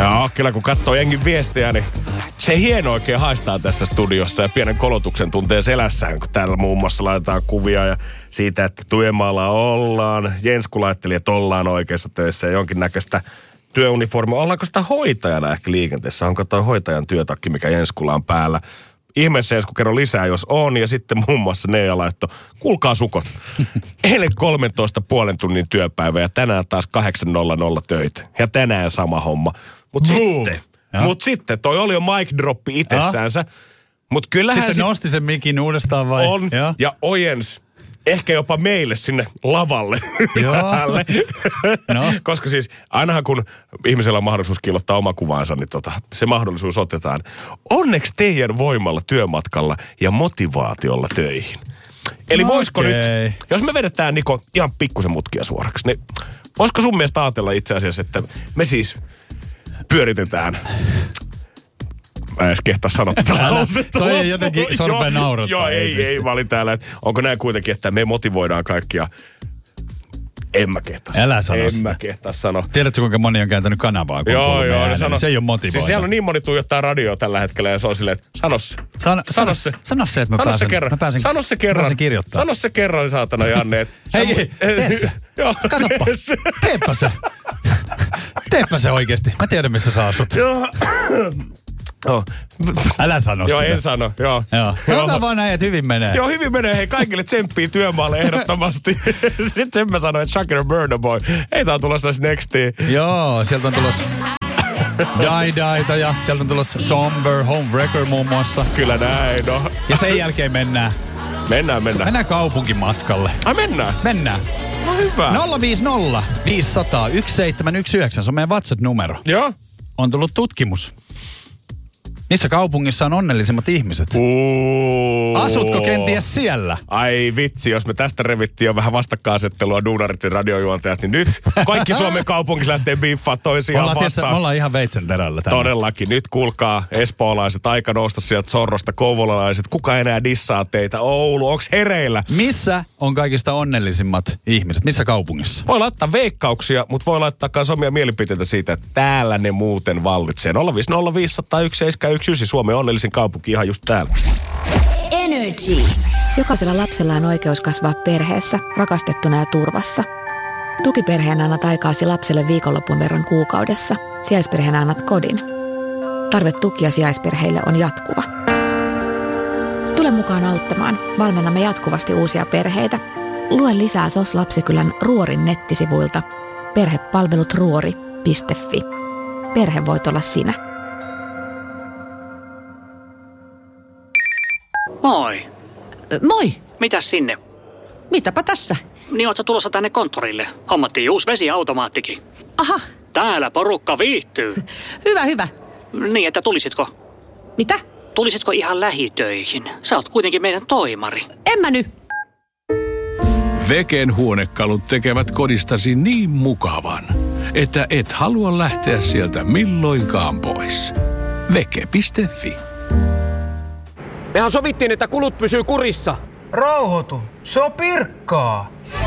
Joo, kyllä kun katsoo jengin viestejä, niin se hieno oikein haistaa tässä studiossa ja pienen kolotuksen tuntee selässään, kun täällä muun muassa laitetaan kuvia ja siitä, että Tuenmaalla ollaan. Jensku laitteli, että ollaan oikeassa töissä ja jonkinnäköistä työuniformia. Ollaanko sitä hoitajana ehkä liikenteessä? Onko toi hoitajan työtakki, mikä Jenskulla on päällä? Ihmeessä Jensku kerro lisää, jos on. Ja sitten muun muassa Neija laittoi, kuulkaa sukot. Eilen 13,5 tunnin työpäivä ja tänään taas 8:00 töitä. Ja tänään sama homma. Mutta sitten, toi oli jo mic droppi itsessäänsä. Mutta kyllähän sitten se nosti sen mikin uudestaan vai? On, ja ojens ehkä jopa meille sinne lavalle. Joo. No. Koska siis ainahan kun ihmisellä on mahdollisuus kiillottaa oma kuvaansa, niin se mahdollisuus otetaan. Onneksi teidän voimalla työmatkalla ja motivaatiolla töihin. Eli voisiko nyt, jos me vedetään Niko ihan pikkusen mutkia suoraksi, niin voisiko sun mielestä ajatella itse asiassa, että me siis pyöritetään... Mä edes kehtaa sanoa tätä lausetta. Toi ei jotenkin sorpeen naurata. Joo, ei. Mä olin täällä, että onko näin kuitenkin, että me motivoidaan kaikkia. En mä kehtaa. Älä sano sitä. En mä kehtaa sanoa. Tiedätkö, kuinka moni on kääntänyt kanavaa? Joo, niin se ei ole motivoida. Siis siellä on niin moni tuijottaa radioa tällä hetkellä ja se on silleen, että sano se. Sano se, että mä pääsen kirjoittamaan. Sano se kerran, saatana Janne. Hei, tee se. Joo, katsoppa. Teepä se oikeesti. Mä tiedän, missä sä asut. Joo. Oh. Älä sano sitä. Joo, en sano. Joo. Sanotaan vaan näin, että hyvin menee. Joo, hyvin menee. Hei, kaikille tsemppii työmaalle ehdottomasti. Sitten sen mä sanoin, että Shakira Burna Boy. Ei tää on tulossa nextiin. Joo, sieltä on tulossa Die ja sieltä on tulossa Somber, Homewrecker muun muassa. Kyllä näin, no. Ja sen jälkeen mennään. Mennään kaupunkimatkalle. Ai mennään? Mennään. No hyvä. 050 500 1719, se on meidän WhatsApp-numero. Joo. On tullut tutkimus. Missä kaupungissa on onnellisimmat ihmiset? Asutko kenties siellä? Ai vitsi, jos me tästä revittiin jo vähän vastakkainasettelua duunarit ja radiojuontajat, niin nyt kaikki Suomen kaupungissa lähtee biiffaa toisiaan vastaan. Me ollaan ihan veitsen terällä tänne. Todellakin. Nyt kuulkaa espoolaiset, aika nousta sieltä Sorrosta, kouvolalaiset. Kuka enää dissaa teitä? Oulu, onks hereillä? Missä on kaikista onnellisimmat ihmiset? Missä kaupungissa? Voi laittaa veikkauksia, mutta voi laittaa myös omia mielipiteitä siitä, että täällä ne muuten vallitsee. 050 500 1719. Suomen onnellisin kaupunki ihan just täällä. Energy. Jokaisella lapsella on oikeus kasvaa perheessä, rakastettuna ja turvassa. Tukiperheenä annat aikaasi lapselle viikonlopun verran kuukaudessa. Sijaisperheenä annat kodin. Tarve tukia sijaisperheille on jatkuva. Tule mukaan auttamaan. Valmennamme jatkuvasti uusia perheitä. Lue lisää SOS Lapsikylän Ruorin nettisivuilta perhepalvelutruori.fi. Perhe voit olla sinä. Moi. Moi. Mitäs sinne? Mitäpä tässä? Niin oot sä tulossa tänne konttorille? Hommattiin uusi vesiautomaattikin. Aha. Täällä porukka viihtyy. Hyvä. Niin, että tulisitko? Mitä? Tulisitko ihan lähitöihin? Sä oot kuitenkin meidän toimari. En mä nyt. Veken huonekalut tekevät kodistasi niin mukavan, että et halua lähteä sieltä milloinkaan pois. Veke.fi. Mehän sovittiin, että kulut pysyy kurissa. Rauhoitu. Se on pirkkaa.